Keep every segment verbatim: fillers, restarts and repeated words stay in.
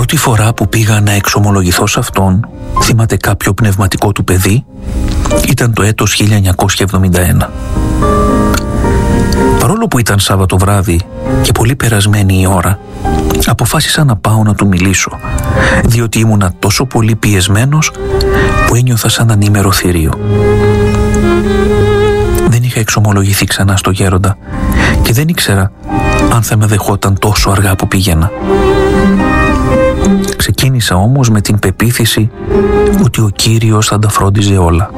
πρώτη φορά που πήγα να εξομολογηθώ σε αυτόν, θυμάται κάποιο πνευματικό του παιδί, ήταν το έτος χίλια εννιακόσια εβδομήντα ένα. Παρόλο που ήταν Σάββατο βράδυ και πολύ περασμένη η ώρα, αποφάσισα να πάω να του μιλήσω, διότι ήμουνα τόσο πολύ πιεσμένος που ένιωθα σαν ανήμερο θηρίο. Δεν είχα εξομολογηθεί ξανά στο γέροντα και δεν ήξερα αν θα με δεχόταν τόσο αργά που πήγαινα. Ξεκίνησα όμως με την πεποίθηση ότι ο Κύριος θα τα φρόντιζε όλα.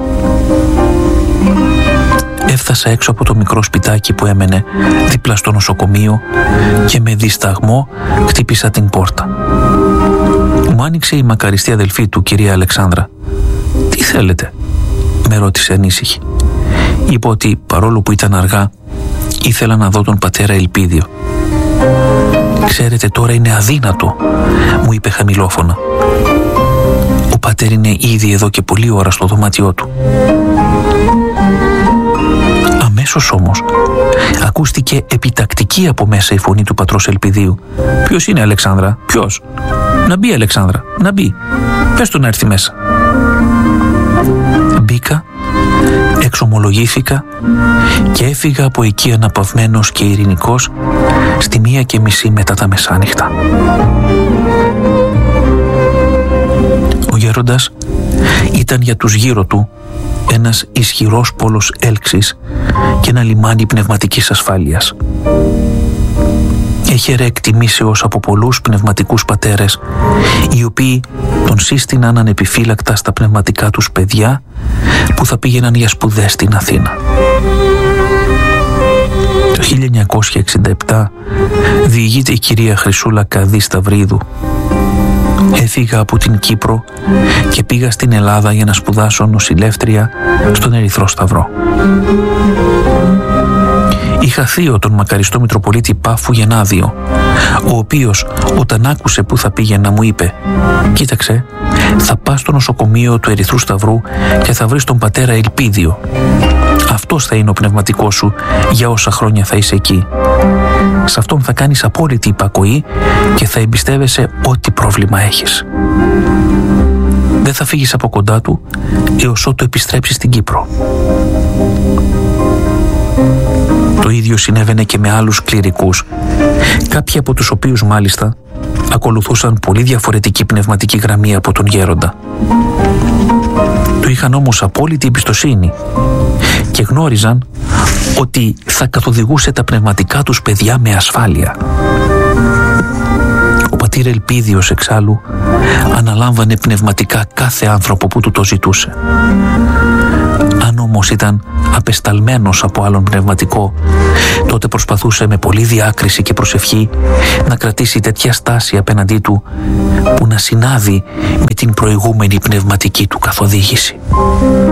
Έφτασα έξω από το μικρό σπιτάκι που έμενε δίπλα στο νοσοκομείο και με δισταγμό χτύπησα την πόρτα. Μου άνοιξε η μακαριστή αδελφή του, κυρία Αλεξάνδρα. «Τι θέλετε?» με ρώτησε ανήσυχη. Είπα ότι παρόλο που ήταν αργά, ήθελα να δω τον πατέρα Ελπίδιο. «Ξέρετε, τώρα είναι αδύνατο», μου είπε χαμηλόφωνα. «Ο πατέρ είναι ήδη εδώ και πολλή ώρα στο δωμάτιό του». Αμέσως όμως ακούστηκε επιτακτική από μέσα η φωνή του πατρός Ελπιδίου. «Ποιος είναι, Αλεξάνδρα, ποιος?» «Να μπει, Αλεξάνδρα, να μπει. Πες του να έρθει μέσα». Μπήκα, εξομολογήθηκα και έφυγα από εκεί αναπαυμένος και ειρηνικός στη μία και μισή μετά τα μεσάνυχτα. Ο γέροντας ήταν για τους γύρω του ένας ισχυρός πόλος έλξης και ένα λιμάνι πνευματικής ασφάλειας. Έχερε εκτιμήσεως από πολλούς πνευματικούς πατέρες, οι οποίοι τον σύστηναν ανεπιφύλακτα στα πνευματικά τους παιδιά που θα πήγαιναν για σπουδές στην Αθήνα. Το χίλια εννιακόσια εξήντα επτά διηγείται η κυρία Χρυσούλα Καδί Σταυρίδου. Έφυγα από την Κύπρο και πήγα στην Ελλάδα για να σπουδάσω νοσηλεύτρια στον Ερυθρό Σταυρό. Είχα θείο τον μακαριστό Μητροπολίτη Πάφου Γενάδιο, ο οποίος όταν άκουσε που θα πήγαινα μου είπε «Κοίταξε, θα πας στο νοσοκομείο του Ερυθρού Σταυρού και θα βρεις τον πατέρα Ελπίδιο. Αυτός θα είναι ο πνευματικός σου για όσα χρόνια θα είσαι εκεί. Σε αυτόν θα κάνεις απόλυτη υπακοή και θα εμπιστεύεσαι ό,τι πρόβλημα έχεις. Δεν θα φύγεις από κοντά του έως ότου επιστρέψεις στην Κύπρο». Το ίδιο συνέβαινε και με άλλους κληρικούς, κάποιοι από τους οποίους μάλιστα ακολουθούσαν πολύ διαφορετική πνευματική γραμμή από τον γέροντα. Του είχαν όμως απόλυτη εμπιστοσύνη και γνώριζαν ότι θα καθοδηγούσε τα πνευματικά τους παιδιά με ασφάλεια. Ο πατήρ Ελπίδιος εξάλλου αναλάμβανε πνευματικά κάθε άνθρωπο που του το ζητούσε. Αν όμως ήταν απεσταλμένος από άλλον πνευματικό, τότε προσπαθούσε με πολλή διάκριση και προσευχή να κρατήσει τέτοια στάση απέναντί του που να συνάδει με την προηγούμενη πνευματική του καθοδήγηση.